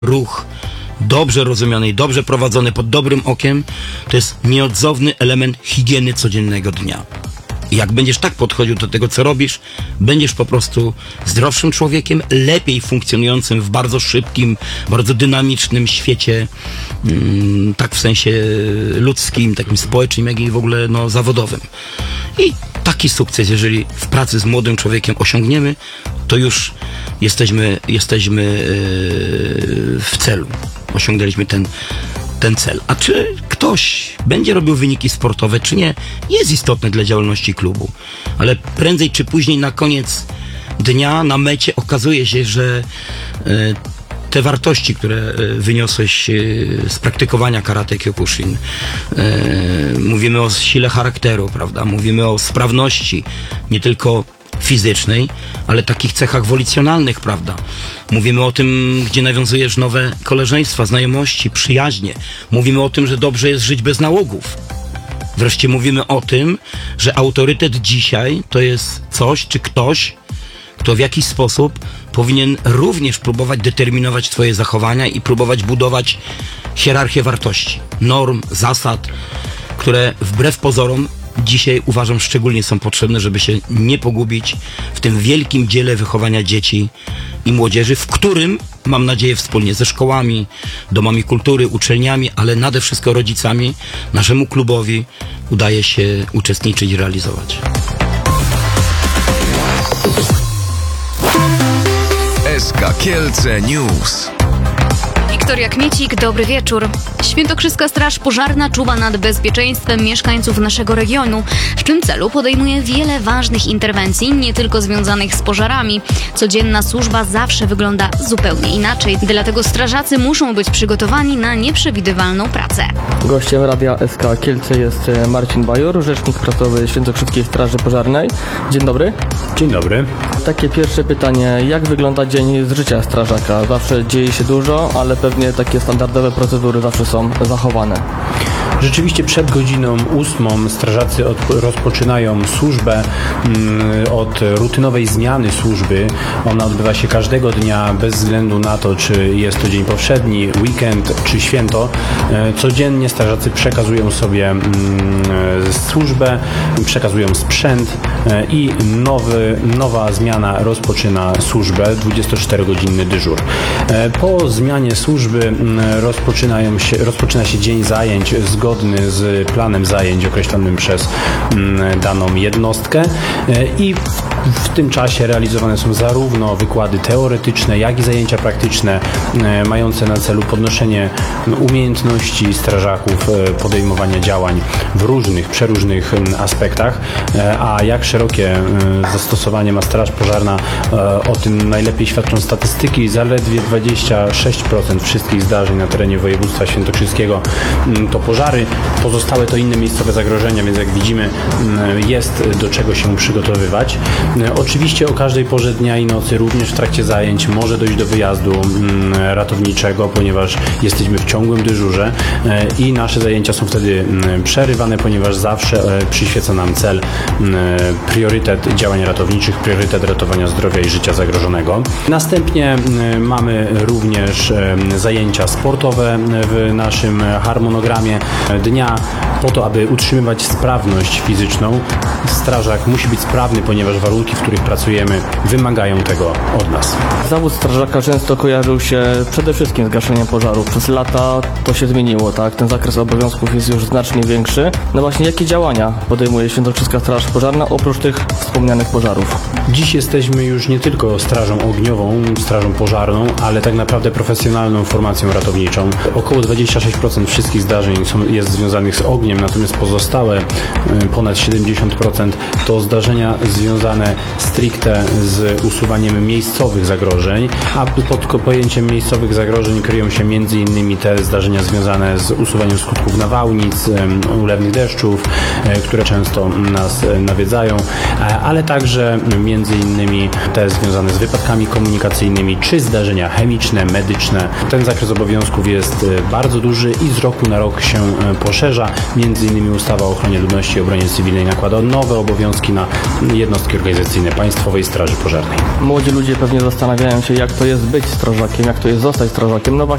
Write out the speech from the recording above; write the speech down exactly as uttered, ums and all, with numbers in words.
ruch dobrze rozumiany i dobrze prowadzony pod dobrym okiem to jest nieodzowny element higieny codziennego dnia. I jak będziesz tak podchodził do tego, co robisz, będziesz po prostu zdrowszym człowiekiem, lepiej funkcjonującym w bardzo szybkim, bardzo dynamicznym świecie, mm, tak w sensie ludzkim, takim społecznym, jak i w ogóle no, zawodowym. I taki sukces, jeżeli w pracy z młodym człowiekiem osiągniemy, to już jesteśmy, jesteśmy yy, w celu. Osiągnęliśmy ten ten cel. A czy ktoś będzie robił wyniki sportowe, czy nie, jest istotne dla działalności klubu. Ale prędzej czy później na koniec dnia, na mecie okazuje się, że y, te wartości, które y, wyniosłeś y, z praktykowania karate Kyokushin, y, mówimy o sile charakteru, prawda? Mówimy o sprawności, nie tylko fizycznej, ale takich cechach wolicjonalnych, prawda? Mówimy o tym, gdzie nawiązujesz nowe koleżeństwa, znajomości, przyjaźnie. Mówimy o tym, że dobrze jest żyć bez nałogów. Wreszcie mówimy o tym, że autorytet dzisiaj to jest coś, czy ktoś, kto w jakiś sposób powinien również próbować determinować twoje zachowania i próbować budować hierarchię wartości, norm, zasad, które wbrew pozorom dzisiaj uważam szczególnie są potrzebne, żeby się nie pogubić w tym wielkim dziele wychowania dzieci i młodzieży, w którym, mam nadzieję, wspólnie ze szkołami, domami kultury, uczelniami, ale nade wszystko rodzicami, naszemu klubowi udaje się uczestniczyć i realizować. S K Kielce News. Wiktoria Kmiecik, dobry wieczór. Świętokrzyska Straż Pożarna czuwa nad bezpieczeństwem mieszkańców naszego regionu. W tym celu podejmuje wiele ważnych interwencji, nie tylko związanych z pożarami. Codzienna służba zawsze wygląda zupełnie inaczej, dlatego strażacy muszą być przygotowani na nieprzewidywalną pracę. Gościem Radia S K Kielce jest Marcin Bajor, rzecznik prasowy Świętokrzyskiej Straży Pożarnej. Dzień dobry. Dzień dobry. Takie pierwsze pytanie, jak wygląda dzień z życia strażaka? Zawsze dzieje się dużo, ale pewnie takie standardowe procedury zawsze są zachowane. Rzeczywiście przed godziną ósmą strażacy od, rozpoczynają służbę mm, od rutynowej zmiany służby. Ona odbywa się każdego dnia bez względu na to, czy jest to dzień powszedni, weekend czy święto. E, codziennie strażacy przekazują sobie mm, służbę, przekazują sprzęt e, i nowy, nowa zmiana rozpoczyna służbę, dwudziestoczterogodzinny dyżur. E, po zmianie służby mm, rozpoczynają się, rozpoczyna się dzień zajęć zgodny z planem zajęć określonym przez mm, daną jednostkę i w, w tym czasie realizowane są zarówno wykłady teoretyczne, jak i zajęcia praktyczne e, mające na celu podnoszenie umiejętności strażaków, e, podejmowania działań w różnych, przeróżnych e, aspektach, e, a jak szerokie e, zastosowanie ma Straż Pożarna, e, o tym najlepiej świadczą statystyki. Zaledwie dwadzieścia sześć procent wszystkich zdarzeń na terenie województwa świętokrzyskiego m, to pożary. Pozostałe to inne miejscowe zagrożenia, więc jak widzimy, jest do czego się przygotowywać. Oczywiście o każdej porze dnia i nocy, również w trakcie zajęć, może dojść do wyjazdu ratowniczego, ponieważ jesteśmy w ciągłym dyżurze i nasze zajęcia są wtedy przerywane, ponieważ zawsze przyświeca nam cel, priorytet działań ratowniczych, priorytet ratowania zdrowia i życia zagrożonego. Następnie mamy również zajęcia sportowe w naszym harmonogramie dnia. Po to, aby utrzymywać sprawność fizyczną, strażak musi być sprawny, ponieważ warunki, w których pracujemy, wymagają tego od nas. Zawód strażaka często kojarzył się przede wszystkim z gaszeniem pożarów. Przez lata to się zmieniło, tak? Ten zakres obowiązków jest już znacznie większy. No właśnie, jakie działania podejmuje Świętokrzyska Straż Pożarna oprócz tych wspomnianych pożarów? Dziś jesteśmy już nie tylko strażą ogniową, strażą pożarną, ale tak naprawdę profesjonalną formacją ratowniczą. Około dwadzieścia sześć procent wszystkich zdarzeń są, jest związanych z ogniem, natomiast pozostałe ponad siedemdziesiąt procent to zdarzenia związane stricte z usuwaniem miejscowych zagrożeń, a pod pojęciem miejscowych zagrożeń kryją się między innymi te zdarzenia związane z usuwaniem skutków nawałnic, ulewnych deszczów, które często nas nawiedzają, ale także między innymi te związane z wypadkami komunikacyjnymi czy zdarzenia chemiczne, medyczne. Ten zakres obowiązków jest bardzo duży i z roku na rok się poszerza. Między innymi ustawa o ochronie ludności i obronie cywilnej nakłada nowe obowiązki na jednostki organizacyjne Państwowej Straży Pożarnej. Młodzi ludzie pewnie zastanawiają się, jak to jest być strażakiem, jak to jest zostać strażakiem. No właśnie